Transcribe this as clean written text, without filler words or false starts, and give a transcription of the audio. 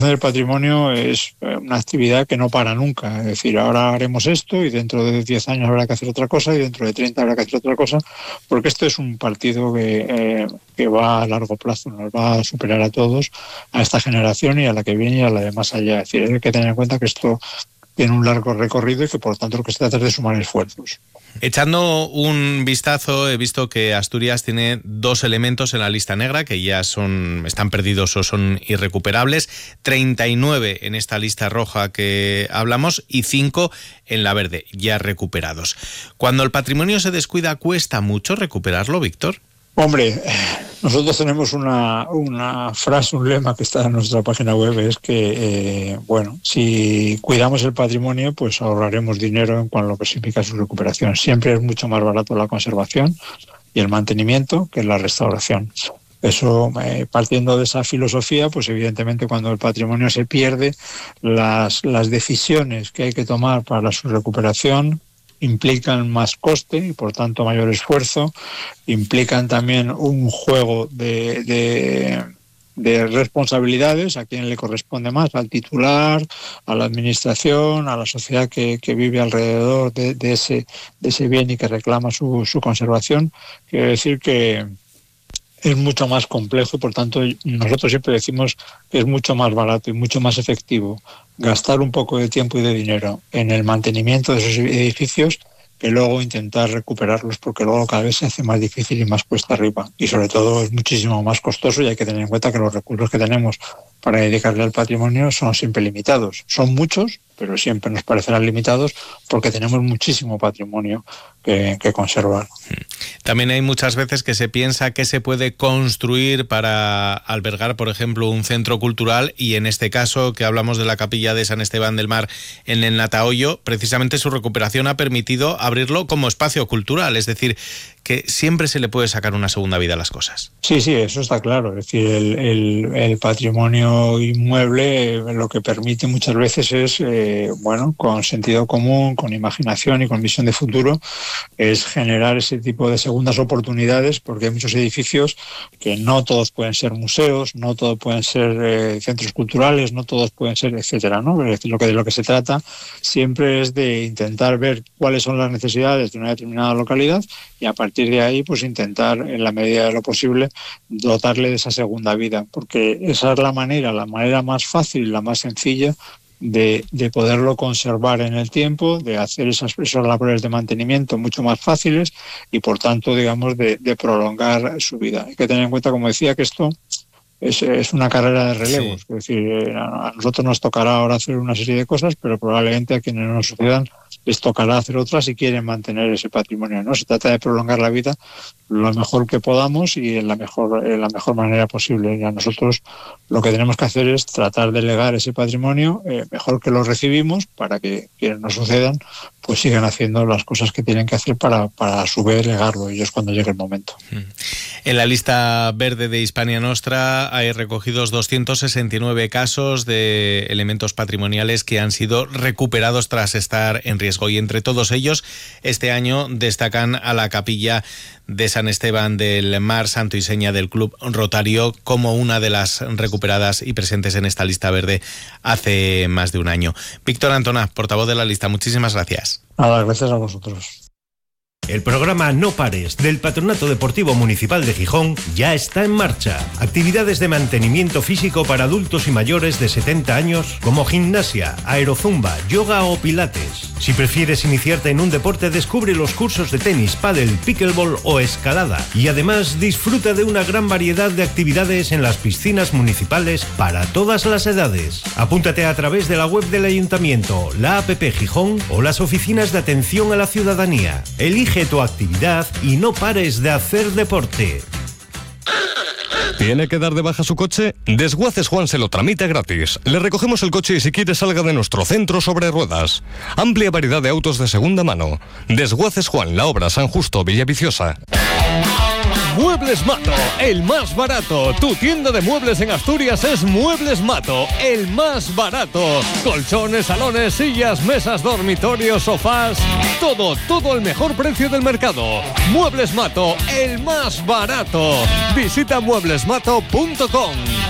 El patrimonio es una actividad que no para nunca, es decir, ahora haremos esto y dentro de 10 años habrá que hacer otra cosa y dentro de 30 habrá que hacer otra cosa, porque esto es un partido que va a largo plazo, nos va a superar a todos, a esta generación y a la que viene y a la de más allá. Es decir, hay que tener en cuenta que esto tiene un largo recorrido y que por tanto lo que se trata es de sumar esfuerzos. Echando un vistazo, he visto que Asturias tiene 2 elementos en la lista negra que ya están perdidos o son irrecuperables, 39 en esta lista roja que hablamos y 5 en la verde, ya recuperados. Cuando el patrimonio se descuida, ¿cuesta mucho recuperarlo, Víctor? Hombre, nosotros tenemos una frase, un lema que está en nuestra página web, es que, si cuidamos el patrimonio, pues ahorraremos dinero en cuanto a lo que significa su recuperación. Siempre es mucho más barato la conservación y el mantenimiento que la restauración. Eso, partiendo de esa filosofía, pues evidentemente cuando el patrimonio se pierde, las decisiones que hay que tomar para su recuperación implican más coste y por tanto mayor esfuerzo, implican también un juego de responsabilidades, a quien le corresponde más, al titular, a la administración, a la sociedad que vive alrededor de ese bien y que reclama su conservación. Quiero decir que es mucho más complejo y por tanto nosotros siempre decimos que es mucho más barato y mucho más efectivo gastar un poco de tiempo y de dinero en el mantenimiento de esos edificios que luego intentar recuperarlos, porque luego cada vez se hace más difícil y más cuesta arriba y sobre todo es muchísimo más costoso y hay que tener en cuenta que los recursos que tenemos para dedicarle al patrimonio son siempre limitados. Son muchos, pero siempre nos parecerán limitados porque tenemos muchísimo patrimonio que conservar. También hay muchas veces que se piensa que se puede construir para albergar, por ejemplo, un centro cultural y en este caso que hablamos de la capilla de San Esteban del Mar en el Natahoyo, precisamente su recuperación ha permitido abrirlo como espacio cultural, es decir, que siempre se le puede sacar una segunda vida a las cosas. Sí, eso está claro. Es decir, el patrimonio inmueble lo que permite muchas veces es, con sentido común, con imaginación y con visión de futuro, es generar ese tipo de segundas oportunidades, porque hay muchos edificios que no todos pueden ser museos, no todos pueden ser centros culturales, no todos pueden ser, etcétera, ¿no? Es decir, de lo que se trata siempre es de intentar ver cuáles son las necesidades de una determinada localidad y a partir de ahí pues intentar en la medida de lo posible dotarle de esa segunda vida, porque esa es la manera más fácil y la más sencilla de poderlo conservar en el tiempo, de hacer esas labores de mantenimiento mucho más fáciles y por tanto digamos de prolongar su vida. Hay que tener en cuenta, como decía, que esto es una carrera de relevos. Sí. Es decir, a nosotros nos tocará ahora hacer una serie de cosas, pero probablemente a quienes nos sucedan les tocará hacer otras si quieren mantener ese patrimonio, ¿no? Se trata de prolongar la vida lo mejor que podamos y en la mejor manera posible. Y a nosotros lo que tenemos que hacer es tratar de legar ese patrimonio mejor que lo recibimos para que quienes nos sucedan pues sigan haciendo las cosas que tienen que hacer para a su vez legarlo ellos cuando llegue el momento. En la lista verde de Hispania Nostra hay recogidos 269 casos de elementos patrimoniales que han sido recuperados tras estar en riesgo y entre todos ellos este año destacan a la capilla de San Esteban del Mar, santo y seña del Club Rotario, como una de las recuperadas y presentes en esta lista verde hace más de un año. Víctor Antona, portavoz de la lista, muchísimas gracias. Nada, gracias a vosotros. El programa No Pares del Patronato Deportivo Municipal de Gijón ya está en marcha. Actividades de mantenimiento físico para adultos y mayores de 70 años como gimnasia, aerozumba, yoga o pilates. Si prefieres iniciarte en un deporte, descubre los cursos de tenis, pádel, pickleball o escalada. Y además disfruta de una gran variedad de actividades en las piscinas municipales para todas las edades. Apúntate a través de la web del Ayuntamiento, la APP Gijón o las oficinas de atención a la ciudadanía. Elige tu actividad y no pares de hacer deporte. ¿Tiene que dar de baja su coche? Desguaces Juan se lo tramita gratis. Le recogemos el coche y si quiere salga de nuestro centro sobre ruedas. Amplia variedad de autos de segunda mano. Desguaces Juan, La Obra, San Justo, Villaviciosa. Muebles Mato, el más barato. Tu tienda de muebles en Asturias es Muebles Mato, el más barato. Colchones, salones, sillas, mesas, dormitorios, sofás. Todo el mejor precio del mercado. Muebles Mato, el más barato. Visita mueblesmato.com.